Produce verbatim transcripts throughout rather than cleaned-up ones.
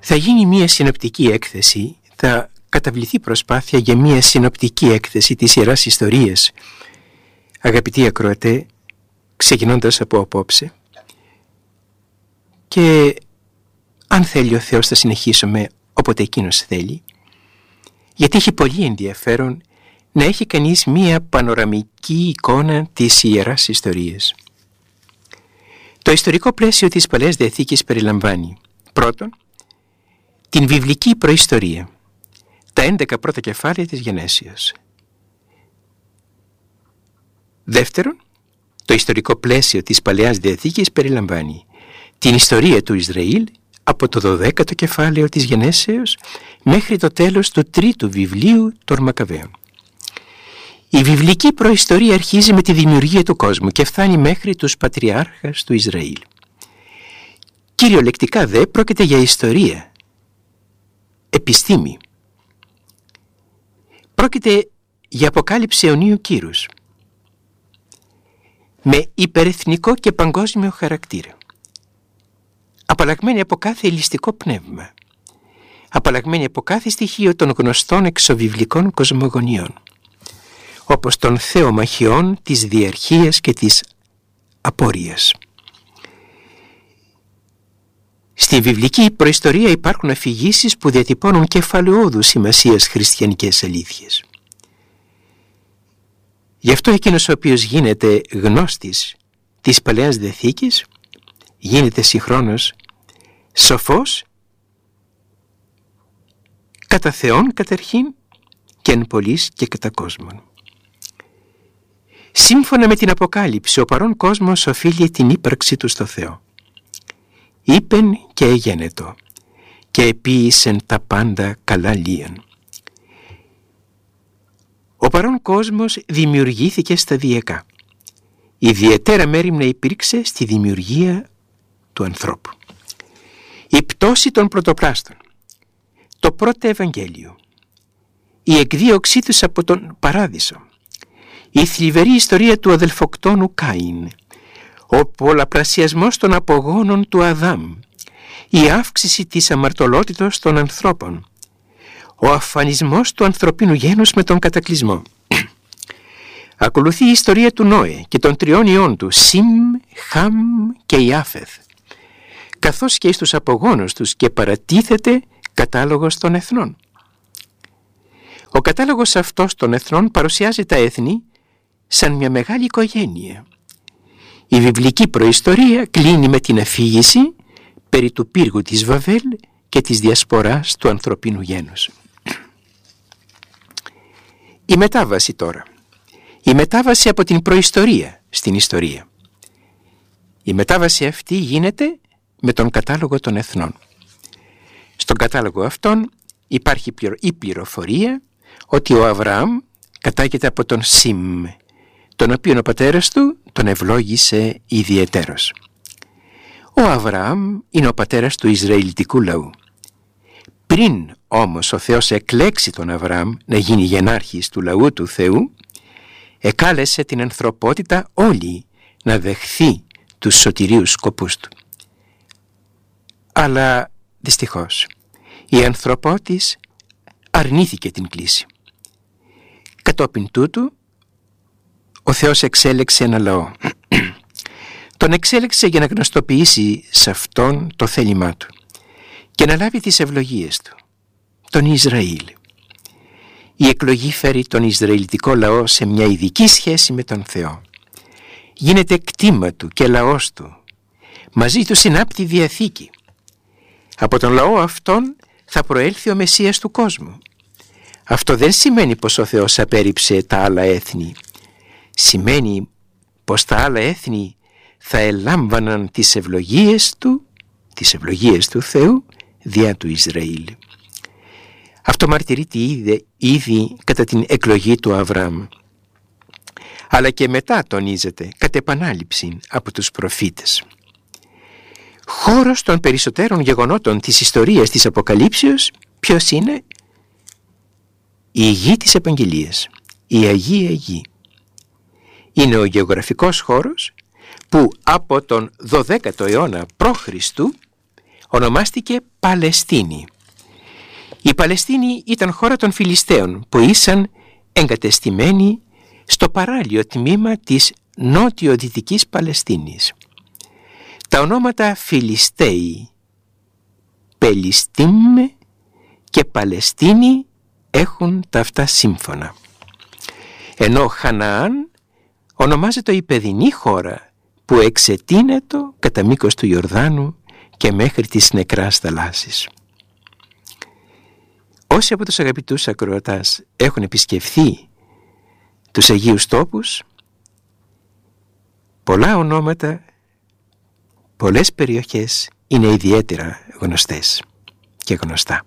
Θα γίνει μια συνοπτική έκθεση, θα καταβληθεί προσπάθεια για μια συνοπτική έκθεση της Ιεράς Ιστορίας. Αγαπητοί ακροατέ, ξεκινώντας από απόψε, και αν θέλει ο Θεός θα συνεχίσουμε όποτε εκείνος θέλει, γιατί έχει πολύ ενδιαφέρον να έχει κανείς μία πανοραμική εικόνα της Ιεράς Ιστορίας. Το ιστορικό πλαίσιο της Παλαιάς Διαθήκης περιλαμβάνει πρώτον την βιβλική προϊστορία, τα έντεκα πρώτα κεφάλαια της Γενέσεως. Δεύτερον, το ιστορικό πλαίσιο της Παλαιάς Διαθήκης περιλαμβάνει την ιστορία του Ισραήλ από το δωδέκατο κεφάλαιο της Γενέσεως μέχρι το τέλος του τρίτου βιβλίου των Μακαβαίων. Η βιβλική προϊστορία αρχίζει με τη δημιουργία του κόσμου και φτάνει μέχρι τους πατριάρχες του Ισραήλ. Κυριολεκτικά δε πρόκειται για ιστορία, επιστήμη. Πρόκειται για αποκάλυψη αιωνίου κύρους, με υπερεθνικό και παγκόσμιο χαρακτήρα, απαλλαγμένη από κάθε ελιστικό πνεύμα, απαλλαγμένη από κάθε στοιχείο των γνωστών εξωβιβλικών κοσμογονιών, όπως των θεομαχιών της διαρχίας και της απόρριας. Στη βιβλική προϊστορία υπάρχουν αφηγήσεις που διατυπώνουν κεφαλαιόδους σημασίας χριστιανικές αλήθειες. Γι' αυτό εκείνος ο οποίος γίνεται γνώστης της Παλαιάς Διαθήκης γίνεται συγχρόνως σοφός κατά Θεόν καταρχήν και εν πολλοίς και κατά κόσμον. Σύμφωνα με την Αποκάλυψη, ο παρόν κόσμος οφείλει την ύπαρξη του στο Θεό. Είπεν και εγένετο και επίησεν τα πάντα καλά λίαν. Ο παρόν κόσμος δημιουργήθηκε σταδιακά. Ιδιαίτερα μέριμνα υπήρξε στη δημιουργία του ανθρώπου. Η πτώση των πρωτοπλάστων, το πρώτο Ευαγγέλιο, η εκδίωξή τους από τον Παράδεισο, η θλιβερή ιστορία του αδελφοκτόνου Κάιν, ο πολλαπλασιασμός των απογόνων του Αδάμ, η αύξηση της αμαρτωλότητος των ανθρώπων, ο αφανισμός του ανθρωπίνου γένους με τον κατακλυσμό. Ακολουθεί η ιστορία του Νόε και των τριών ιών του, Σιμ, Χαμ και Ιάφεθ, καθώς και στους απογόνους τους, και παρατίθεται κατάλογος των εθνών. Ο κατάλογος αυτός των εθνών παρουσιάζει τα έθνη σαν μια μεγάλη οικογένεια. Η βιβλική προϊστορία κλείνει με την αφήγηση περί του πύργου της Βαβέλ και της διασποράς του ανθρωπίνου γένους. Η μετάβαση τώρα. Η μετάβαση από την προϊστορία στην ιστορία. Η μετάβαση αυτή γίνεται με τον κατάλογο των εθνών. Στον κατάλογο αυτόν υπάρχει η πληροφορία ότι ο Αβραάμ κατάγεται από τον Σιμ, τον οποίον ο πατέρας του τον ευλόγησε ιδιαιτέρως. Ο Αβραάμ είναι ο πατέρας του Ισραηλιτικού λαού. Πριν όμως ο Θεός εκλέξει τον Αβραάμ να γίνει γενάρχης του λαού του Θεού, εκάλεσε την ανθρωπότητα όλη να δεχθεί τους σωτηρίους σκοπούς του. Αλλά δυστυχώς η ανθρωπότης αρνήθηκε την κλήση. Κατόπιν τούτου ο Θεός εξέλεξε ένα λαό. Τον εξέλεξε για να γνωστοποιήσει σε αυτόν το θέλημά του και να λάβει τις ευλογίες του, τον Ισραήλ. Η εκλογή φέρει τον Ισραηλιτικό λαό σε μια ειδική σχέση με τον Θεό. Γίνεται κτήμα του και λαός του. Μαζί του συνάπτει διαθήκη. Από τον λαό αυτόν θα προέλθει ο Μεσσίας του κόσμου. Αυτό δεν σημαίνει πως ο Θεός απέρριψε τα άλλα έθνη. Σημαίνει πως τα άλλα έθνη θα ελάμβαναν τις ευλογίες του, τις ευλογίες του Θεού δια του Ισραήλ. Αυτό μαρτυρείται ήδη, ήδη κατά την εκλογή του Αβραάμ. Αλλά και μετά τονίζεται κατ' επανάληψη από τους προφήτες. Χώρος των περισσότερων γεγονότων της ιστορίας της Αποκαλύψεως ποιος είναι? Η γη της Επαγγελίας, η Αγία Γη. Είναι ο γεωγραφικός χώρος που από τον δωδέκατο αιώνα π.Χ. ονομάστηκε Παλαιστίνη. Η Παλαιστίνη ήταν χώρα των Φιλιστέων που ήσαν εγκατεστημένοι στο παράλιο τμήμα της νότιο-δυτικής Παλαιστίνης. Τα ονόματα Φιλιστέοι, Πελιστήμ και Παλαιστίνη έχουν τα αυτά σύμφωνα. Ενώ Χαναάν ονομάζεται η παιδινή χώρα που εξετείνετο κατά μήκος του Ιορδάνου και μέχρι της νεκράς θαλάσσης. Όσοι από τους αγαπητούς ακροατάς έχουν επισκεφθεί τους Αγίους Τόπους, πολλά ονόματα, πολλές περιοχές είναι ιδιαίτερα γνωστές και γνωστά.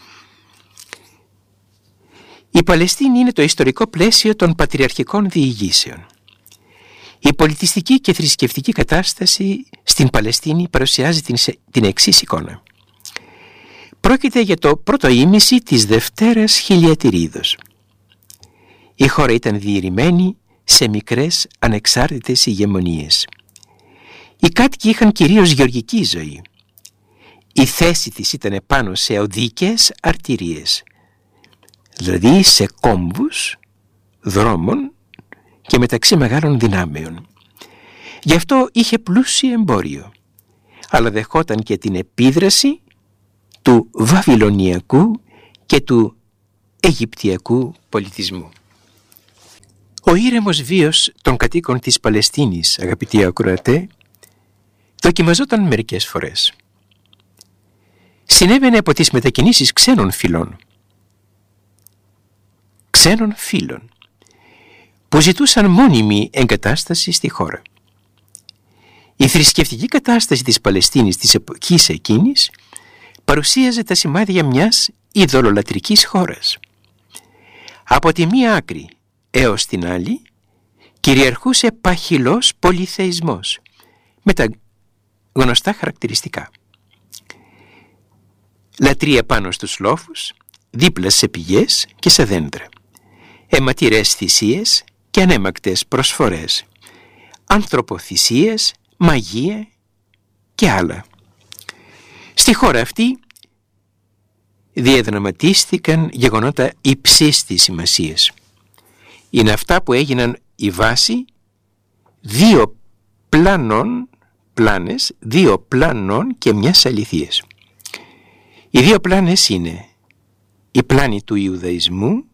Η Παλαιστίνη είναι το ιστορικό πλαίσιο των πατριαρχικών διηγήσεων. Η πολιτιστική και θρησκευτική κατάσταση στην Παλαιστίνη παρουσιάζει την, την εξής εικόνα. Πρόκειται για το πρώτο ήμιση της Δευτέρας Χιλιατηρίδος. Η χώρα ήταν διηρημένη σε μικρές ανεξάρτητες ηγεμονίες. Οι κάτοικοι είχαν κυρίως γεωργική ζωή. Η θέση της ήταν πάνω σε οδικές αρτηρίες, δηλαδή σε κόμβους δρόμων και μεταξύ μεγάλων δυνάμεων. Γι' αυτό είχε πλούσιο εμπόριο, αλλά δεχόταν και την επίδραση του βαβυλωνιακού και του αιγυπτιακού πολιτισμού. Ο ήρεμος βίος των κατοίκων της Παλαιστίνης, αγαπητοί ακροατέ, δοκιμαζόταν μερικές φορές. Συνέβαινε από τις μετακινήσεις ξένων φυλών, ξένων φύλων, που ζητούσαν μόνιμη εγκατάσταση στη χώρα. Η θρησκευτική κατάσταση της Παλαιστίνης της εποχής εκείνης παρουσίαζε τα σημάδια μιας ειδωλολατρικής χώρας. Από τη μία άκρη έως την άλλη κυριαρχούσε παχυλός πολυθεϊσμός με τα γνωστά χαρακτηριστικά. Λατρεία πάνω στους λόφους, δίπλα σε πηγές και σε δέντρα. Αιματηρές θυσίες και ανέμακτες προσφορές. Ανθρωποθυσίες, μαγεία και άλλα. Στη χώρα αυτή διαδραματίστηκαν γεγονότα υψής της σημασίας. Είναι αυτά που έγιναν η βάση δύο πλάνων, πλάνες, δύο πλάνων και μιας αληθείας. Οι δύο πλάνες είναι η πλάνη του Ιουδαϊσμού